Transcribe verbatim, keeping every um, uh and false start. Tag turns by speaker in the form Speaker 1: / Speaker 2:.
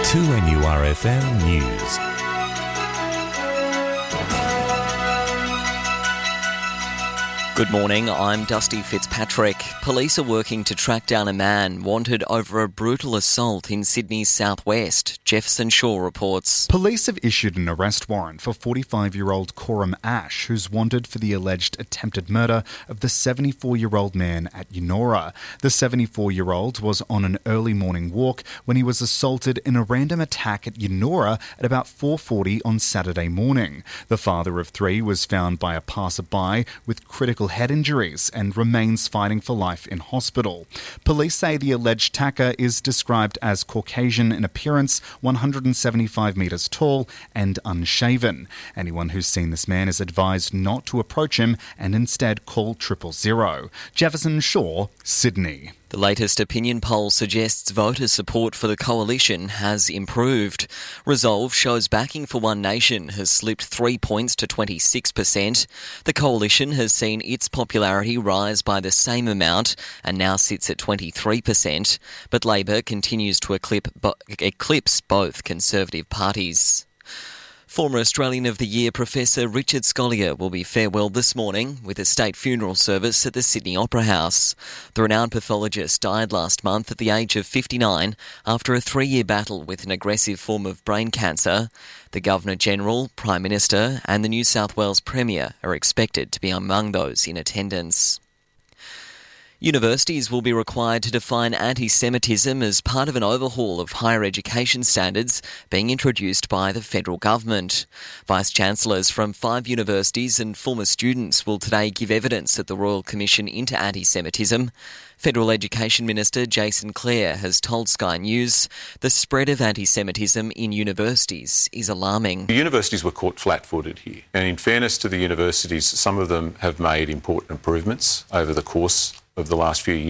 Speaker 1: two N U R F M News.
Speaker 2: Good morning, I'm Dusty Fitzpatrick. Police are working to track down a man wanted over a brutal assault in Sydney's southwest. Jefferson Shaw reports.
Speaker 3: Police have issued an arrest warrant for forty-five-year-old Coram Ash, who's wanted for the alleged attempted murder of the seventy-four-year-old man at Eunora. The seventy-four-year-old was on an early morning walk when he was assaulted in a random attack at Eunora at about four forty on Saturday morning. The father of three was found by a passerby with critical head injuries and remains fighting for life in hospital. Police say the alleged attacker is described as Caucasian in appearance, one hundred seventy-five metres tall and unshaven. Anyone who's seen this man is advised not to approach him and instead call triple zero. Jefferson Shaw, Sydney.
Speaker 2: The latest opinion poll suggests voter support for the coalition has improved. Resolve shows backing for One Nation has slipped three points to twenty-six percent. The coalition has seen its popularity rise by the same amount and now sits at twenty-three percent, but Labor continues to eclipse both Conservative parties. Former Australian of the Year Professor Richard Scolyer will be farewelled this morning with a state funeral service at the Sydney Opera House. The renowned pathologist died last month at the age of fifty-nine after a three-year battle with an aggressive form of brain cancer. The Governor-General, Prime Minister and the New South Wales Premier are expected to be among those in attendance. Universities will be required to define anti-Semitism as part of an overhaul of higher education standards being introduced by the federal government. Vice-Chancellors from five universities and former students will today give evidence at the Royal Commission into Anti-Semitism. Federal Education Minister Jason Clare has told Sky News the spread of anti-Semitism in universities is alarming.
Speaker 4: The universities were caught flat-footed here, and in fairness to the universities, some of them have made important improvements over the course of the last few years.